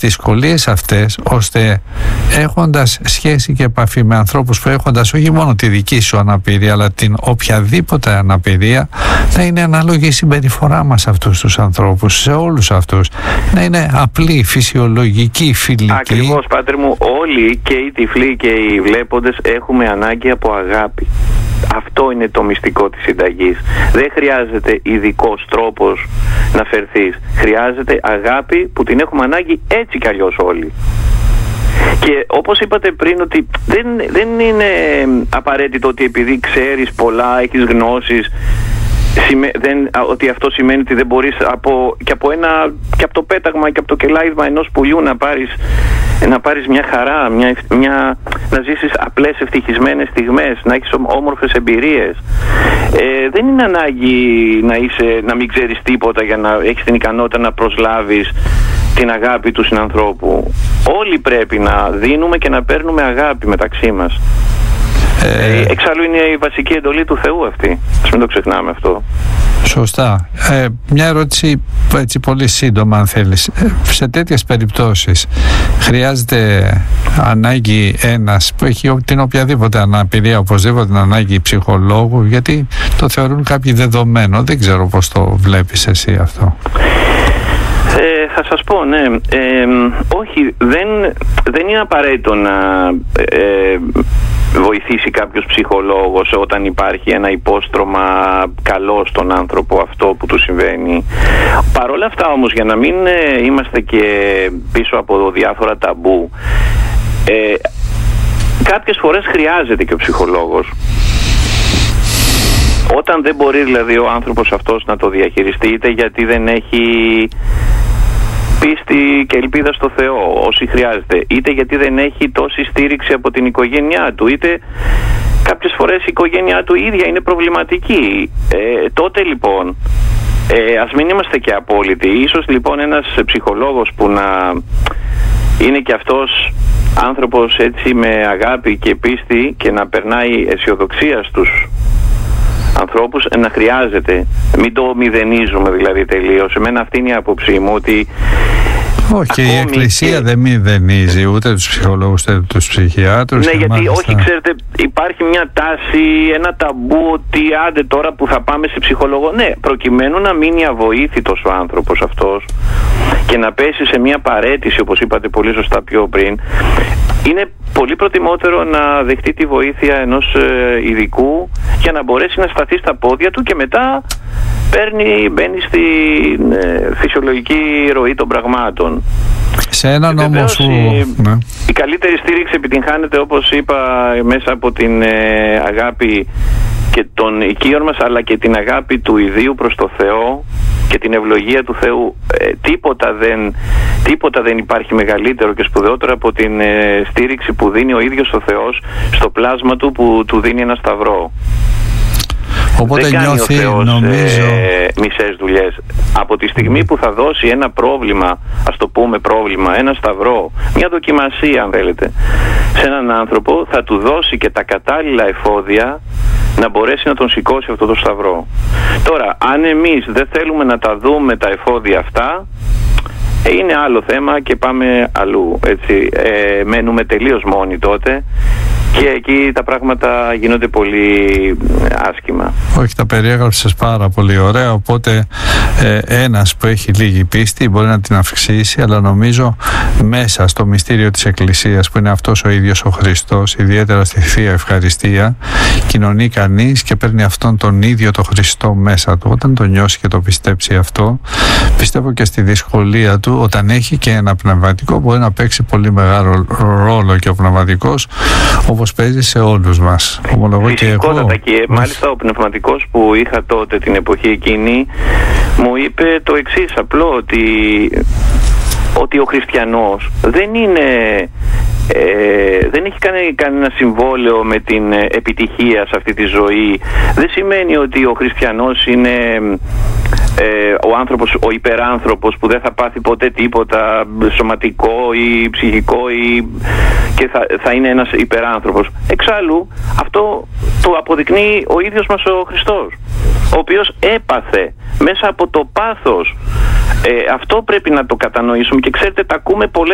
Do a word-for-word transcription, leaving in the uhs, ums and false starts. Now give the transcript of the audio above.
δυσκολίες αυτές, ώστε έχοντας σχέση και επαφή με ανθρώπους που έχοντας όχι μόνο τη δική σου αναπηρία αλλά την οποιαδήποτε αναπηρία, να είναι ανάλογη η συμπεριφορά μας σε αυτούς τους ανθρώπους, σε όλους αυτούς, να είναι απλή, φυσιολογική, φιλική. Ακριβώς, Πάτερ μου, όλοι και οι τυφλοί και οι βλέποντες έχουμε ανάγκη από αγάπη. Αυτό είναι το μυστικό της συνταγής. Δεν χρειάζεται ειδικός τρόπος να φερθείς. Χρειάζεται αγάπη που την έχουμε ανάγκη έτσι κι αλλιώς όλοι. Και όπως είπατε πριν, ότι δεν, δεν είναι απαραίτητο ότι επειδή ξέρεις πολλά, έχεις γνώσεις, δεν, ότι αυτό σημαίνει ότι δεν μπορείς από, και, από ένα, και από το πέταγμα και από το κελάιδμα ενός πουλιού να πάρεις, να πάρεις μια χαρά, μια, μια, να ζήσεις απλές ευτυχισμένες στιγμές, να έχεις όμορφες εμπειρίες. Ε, δεν είναι ανάγκη να, είσαι, να μην ξέρεις τίποτα για να έχεις την ικανότητα να προσλάβεις την αγάπη του συνανθρώπου. Όλοι πρέπει να δίνουμε και να παίρνουμε αγάπη μεταξύ μας. Ε, Εξάλλου είναι η βασική εντολή του Θεού αυτή. Ας μην το ξεχνάμε αυτό. Σωστά. Ε, μια ερώτηση έτσι πολύ σύντομα, αν θέλεις. Ε, σε τέτοιες περιπτώσεις χρειάζεται ανάγκη ένας που έχει την οποιαδήποτε αναπηρία, οπωσδήποτε την ανάγκη ψυχολόγου, γιατί το θεωρούν κάποιοι δεδομένο. Δεν ξέρω πώς το βλέπεις εσύ αυτό. Ε, θα σας πω, ναι. Ε, όχι, δεν, δεν είναι απαραίτητο να ε, βοηθήσει κάποιος ψυχολόγος όταν υπάρχει ένα υπόστρωμα καλό στον άνθρωπο αυτό που του συμβαίνει. Παρ' όλα αυτά όμως, για να μην ε, είμαστε και πίσω από διάφορα ταμπού, ε, κάποιες φορές χρειάζεται και ο ψυχολόγος. Όταν δεν μπορεί δηλαδή ο άνθρωπος αυτός να το διαχειριστεί, είτε γιατί δεν έχει πίστη και ελπίδα στο Θεό όσοι χρειάζεται, είτε γιατί δεν έχει τόση στήριξη από την οικογένειά του, είτε κάποιες φορές η οικογένειά του ίδια είναι προβληματική, ε, τότε λοιπόν ε, ας μην είμαστε και απόλυτοι. Ίσως λοιπόν ένας ψυχολόγος που να είναι και αυτός άνθρωπος έτσι με αγάπη και πίστη και να περνάει αισιοδοξία στους ανθρώπους, να χρειάζεται. Μην το μηδενίζουμε δηλαδή τελείως. Εμένα αυτή είναι η άποψή μου, ότι όχι, και η Εκκλησία και δεν μηδενίζει ούτε τους ψυχολόγους ούτε τους ψυχιάτρους. Ναι, γιατί μάλιστα, όχι, ξέρετε, υπάρχει μια τάση, ένα ταμπού ότι άντε τώρα που θα πάμε σε ψυχολόγο. Ναι, προκειμένου να μείνει αβοήθητος ο άνθρωπος αυτός και να πέσει σε μια παραίτηση, όπως είπατε πολύ σωστά πιο πριν, είναι πολύ προτιμότερο να δεχτεί τη βοήθεια ενός ε, ειδικού για να μπορέσει να σταθεί στα πόδια του και μετά παίρνει, μπαίνει στη ε, φυσιολογική ροή των πραγμάτων. Σε έναν όμως που... η, ναι. η καλύτερη στήριξη επιτυγχάνεται, όπως είπα, μέσα από την ε, αγάπη και των οικείων μας, αλλά και την αγάπη του ιδίου προς το Θεό και την ευλογία του Θεού. Ε, τίποτα, δεν, τίποτα δεν υπάρχει μεγαλύτερο και σπουδαιότερο από την ε, στήριξη που δίνει ο ίδιος ο Θεός στο πλάσμα του, που του δίνει ένα σταυρό. Οπότε δεν κάνει νιώθει, ο Θεός νομίζω... ε, μισές δουλειές. Από τη στιγμή που θα δώσει ένα πρόβλημα, ας το πούμε πρόβλημα, ένα σταυρό, μια δοκιμασία αν θέλετε, σε έναν άνθρωπο, θα του δώσει και τα κατάλληλα εφόδια να μπορέσει να τον σηκώσει αυτό το σταυρό. Τώρα, αν εμείς δεν θέλουμε να τα δούμε τα εφόδια αυτά, είναι άλλο θέμα και πάμε αλλού, έτσι. Ε, μένουμε τελείως μόνοι τότε και εκεί τα πράγματα γίνονται πολύ άσχημα. Όχι, τα περιέγραψες πάρα πολύ ωραία, οπότε ε, ένας που έχει λίγη πίστη μπορεί να την αυξήσει, αλλά νομίζω μέσα στο μυστήριο της Εκκλησίας, που είναι αυτός ο ίδιος ο Χριστός, ιδιαίτερα στη Θεία Ευχαριστία, κοινωνεί κανείς και παίρνει αυτόν τον ίδιο το Χριστό μέσα του. Όταν το νιώσει και το πιστέψει αυτό, πιστεύω και στη δυσκολία του, όταν έχει και ένα πνευματικό, μπορεί να παίξει πολύ μεγάλο ρόλο και ο πνευματικός, όπως παίζει σε όλους μας. Ομολογώ και εγώ. Και μάλιστα ο πνευματικός που είχα τότε την εποχή εκείνη μου είπε το εξής απλό, ότι, ότι ο χριστιανός δεν είναι ε, δεν έχει κάνει κανένα συμβόλαιο με την επιτυχία σε αυτή τη ζωή. Δεν σημαίνει ότι ο χριστιανός είναι ε, ο άνθρωπος, ο υπεράνθρωπος που δεν θα πάθει ποτέ τίποτα σωματικό ή ψυχικό ή, και θα, θα είναι ένας υπεράνθρωπος. Εξάλλου αυτό το αποδεικνύει ο ίδιος μας ο Χριστός, ο οποίος έπαθε μέσα από το πάθος. Ε, αυτό πρέπει να το κατανοήσουμε και ξέρετε, τα ακούμε πολλές